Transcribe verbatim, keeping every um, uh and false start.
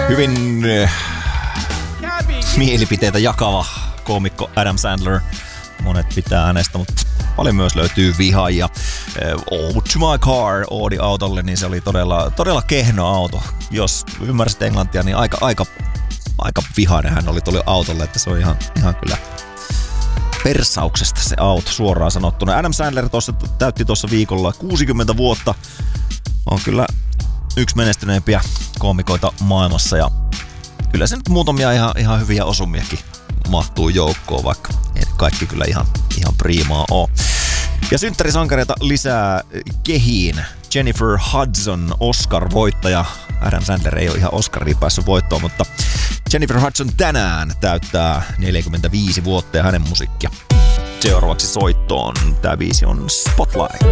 Hyvin äh, mielipiteitä jakava koomikko Adam Sandler. Monet pitää hänestä, mutta paljon myös löytyy vihaajia. Ode to my car, Audi autolle, niin se oli todella, todella kehno auto. Jos ymmärsit englantia, niin aika, aika, aika vihainen hän oli tuolle autolle, että se on ihan, ihan kyllä persauksesta se auto suoraan sanottuna. Adam Sandler tuossa täytti tuossa viikolla kuusikymmentä vuotta. On kyllä yksi menestyneimpiä koomikoita maailmassa ja kyllä se nyt muutamia ihan, ihan hyviä osumiakin mahtuu joukkoon, vaikka ei kaikki kyllä ihan, ihan priimaa oo. Ja synttärisankareita lisää kehiin. Jennifer Hudson, Oscar-voittaja. Adam Sandler ei ole ihan Oscaria päässyt voittoon, mutta Jennifer Hudson tänään täyttää neljäkymmentäviisi vuotta ja hänen musiikkia. Seuraavaksi soittoon. Tää biisi on Spotlight.